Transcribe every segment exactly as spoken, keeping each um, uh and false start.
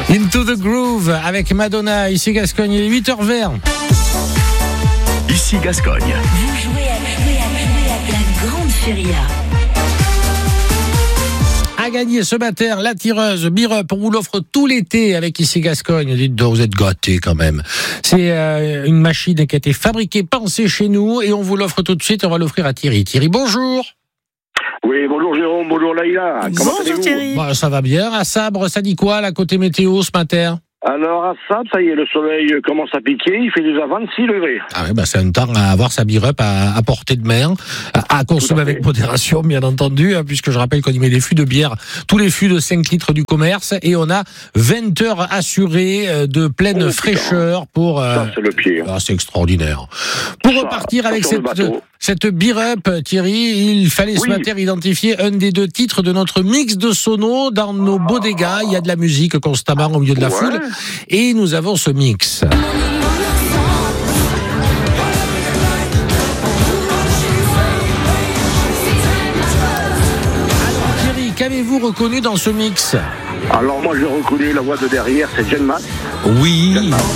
Into the Groove avec Madonna, ici Gascogne, il est huit heures vingt. Ici Gascogne. Vous jouez à, jouer à, jouer à la grande feria. À gagner ce matin, la tireuse Birup, on vous l'offre tout l'été avec Ici Gascogne. Dites donc, vous êtes gâtés quand même. C'est euh, une machine qui a été fabriquée, pensée chez nous, et on vous l'offre tout de suite. On va l'offrir à Thierry. Thierry, bonjour. Oui, bonjour Jérôme, bonjour Laïla. Comment Bonjour Thierry. Bon, ça va bien. À Sabre, ça dit quoi, là, côté météo ce matin? Alors à ça, ça y est, le soleil commence à piquer, il fait déjà vingt-six degrés. Ah oui, bah c'est un temps à avoir sa Birup à, à portée de main, à, à consommer avec modération, bien entendu, hein, puisque je rappelle qu'on y met les fûts de bière, tous les fûts de cinq litres du commerce, et on a vingt heures assurées de pleine oh, fraîcheur pour... Euh, ça, c'est le pied. Ah, c'est extraordinaire. Pour ça, repartir avec cette... Cette Birup, Thierry, il fallait ce oui. matin identifier un des deux titres de notre mix de sonos dans nos bodegas. Il y a de la musique constamment au milieu de la ouais. foule. Et nous avons ce mix. Alors, Thierry, qu'avez-vous reconnu dans ce mix? Alors moi, j'ai reconnu la voix de derrière, c'est Jen Matt. Oui. Jen Matt.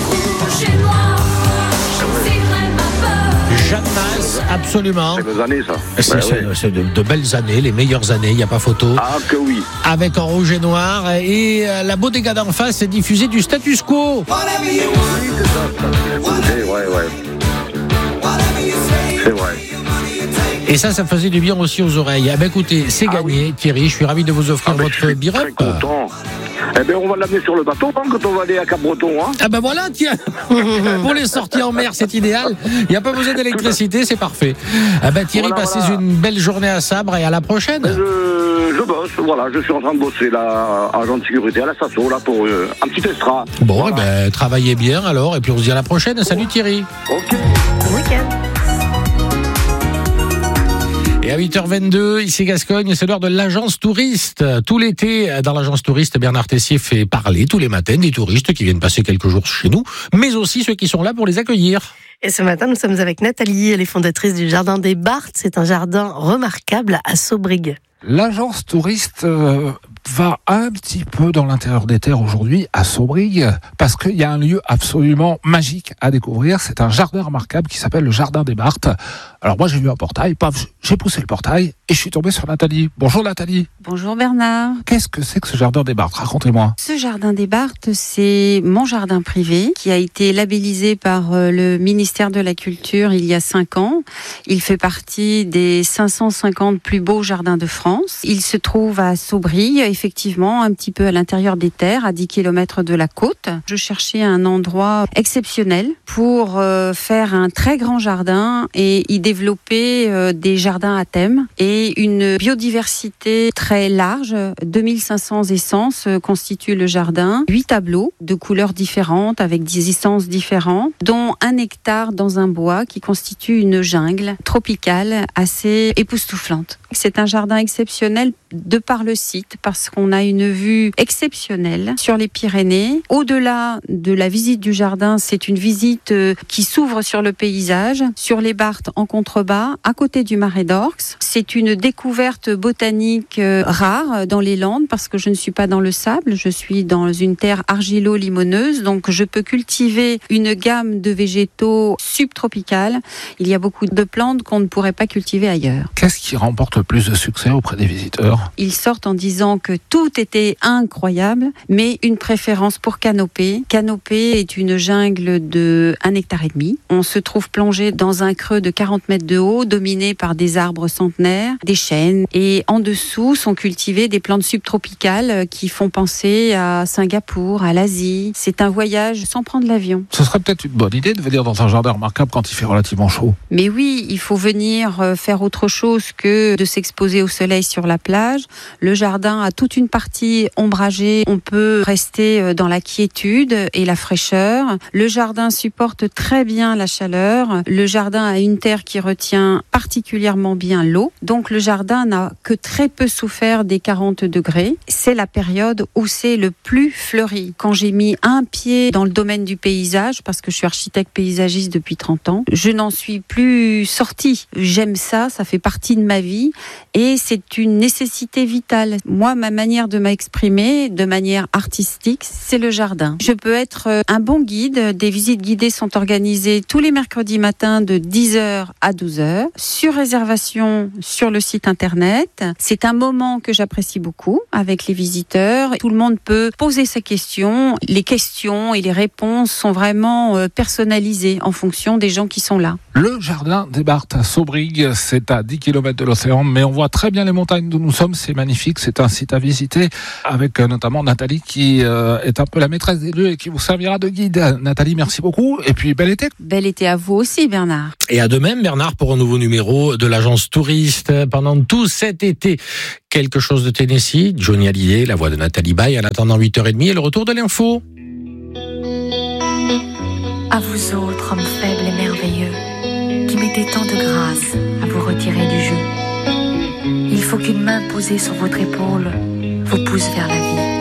Jeanne Masse, absolument. C'est des années, ça. C'est, ouais, c'est, ouais. c'est de, de belles années, les meilleures années, il n'y a pas photo. Ah, que oui. Avec en rouge et noir. Et euh, la bodega d'en face, c'est diffusé du Status Quo. Oui, c'est ça. C'est vrai, ouais. C'est vrai. Et ça, ça faisait du bien aussi aux oreilles. Ah ben écoutez, c'est ah, gagné, oui. Thierry. Je suis ravi de vous offrir ah, votre Birup. Très content. Eh bien, on va l'amener sur le bateau hein, quand on va aller à Cap-Breton. Hein. Ah ben voilà, tiens. Pour les sorties en mer, c'est idéal. Il n'y a pas besoin d'électricité, c'est parfait. Ah ben Thierry, voilà, passez voilà. une belle journée à Sabre et à la prochaine. Je, je bosse, voilà. Je suis en train de bosser là, agent de sécurité à la Sasso, là, pour euh, un petit extra. Bon, voilà. eh ben, travaillez bien alors, et puis on se dit à la prochaine. Salut Thierry. Ok. Bon week-end. Et à huit heures vingt-deux, ici Gascogne, c'est l'heure de l'agence touriste. Tout l'été, dans l'agence touriste, Bernard Tessier fait parler tous les matins des touristes qui viennent passer quelques jours chez nous, mais aussi ceux qui sont là pour les accueillir. Et ce matin, nous sommes avec Nathalie, elle est fondatrice du Jardin des Barthes. C'est un jardin remarquable à Saubrigues. L'agence touriste euh, va un petit peu dans l'intérieur des terres aujourd'hui, à Saubrigues, parce qu'il y a un lieu absolument magique à découvrir. C'est un jardin remarquable qui s'appelle le Jardin des Barthes. Alors moi, j'ai vu un portail, paf, j'ai poussé le portail et je suis tombé sur Nathalie. Bonjour Nathalie. Bonjour Bernard. Qu'est-ce que c'est que ce Jardin des Barthes? Racontez-moi. Ce Jardin des Barthes, c'est mon jardin privé qui a été labellisé par le ministère de la Culture il y a cinq ans. Il fait partie des cinq cent cinquante plus beaux jardins de France. Il se trouve à Saubrigues, effectivement, un petit peu à l'intérieur des terres, à dix kilomètres de la côte. Je cherchais un endroit exceptionnel pour euh, faire un très grand jardin et y développer euh, des jardins à thème et une biodiversité très large. deux mille cinq cents essences constituent le jardin. Huit tableaux de couleurs différentes avec des essences différentes, dont un hectare dans un bois qui constitue une jungle tropicale assez époustouflante. C'est un jardin exceptionnel de par le site parce qu'on a une vue exceptionnelle sur les Pyrénées. Au-delà de la visite du jardin, c'est une visite qui s'ouvre sur le paysage, sur les Barthes en contrebas, à côté du Marais d'Orx. C'est une découverte botanique rare dans les Landes parce que je ne suis pas dans le sable, je suis dans une terre argilo-limoneuse, donc je peux cultiver une gamme de végétaux subtropicales. Il y a beaucoup de plantes qu'on ne pourrait pas cultiver ailleurs. Qu'est-ce qui remporte le plus de succès auprès des visiteurs? Ils sortent en disant que tout était incroyable, mais une préférence pour Canopée. Canopée est une jungle de un hectare et demi. On se trouve plongé dans un creux de quarante mètres de haut, dominé par des arbres centenaires, des chênes, et en dessous sont cultivées des plantes subtropicales qui font penser à Singapour, à l'Asie. C'est un voyage sans prendre l'avion. Ce serait peut-être une bonne idée de venir dans un jardin remarquable quand il fait relativement chaud. Mais oui, il faut venir faire autre chose que de s'exposer au soleil sur la plage. Le jardin a toute une partie ombragée. On peut rester dans la quiétude et la fraîcheur. Le jardin supporte très bien la chaleur. Le jardin a une terre qui retient particulièrement bien l'eau. Donc le jardin n'a que très peu souffert des quarante degrés. C'est la période où c'est le plus fleuri. Quand j'ai mis un pied dans le domaine du paysage, parce que je suis architecte paysagiste depuis trente ans, je n'en suis plus sortie. J'aime ça, ça fait partie de ma vie. et c'est une nécessité vitale. Moi, ma manière de m'exprimer, de manière artistique, c'est le jardin. Je peux être un bon guide. Des visites guidées sont organisées tous les mercredis matins de dix heures à douze heures, sur réservation sur le site internet. C'est un moment que j'apprécie beaucoup avec les visiteurs. Tout le monde peut poser ses questions. Les questions et les réponses sont vraiment personnalisées en fonction des gens qui sont là. Le jardin des Barthes à Saubrigues, c'est à dix kilomètres de l'océan, mais on voit très bien les montagnes d'où nous sommes, c'est magnifique, c'est un site à visiter, avec notamment Nathalie qui euh, est un peu la maîtresse des lieux et qui vous servira de guide. Nathalie, merci beaucoup, et puis bel été. Bel été à vous aussi, Bernard. Et à de même, Bernard, pour un nouveau numéro de l'agence touriste pendant tout cet été. Quelque chose de Tennessee, Johnny Hallyday, la voix de Nathalie Baye, en attendant huit heures trente et le retour de l'info. À vous autres, hommes faibles et merveilleux, qui mettez tant de grâce à vous retirer du jeu. Il faut qu'une main posée sur votre épaule vous pousse vers la vie.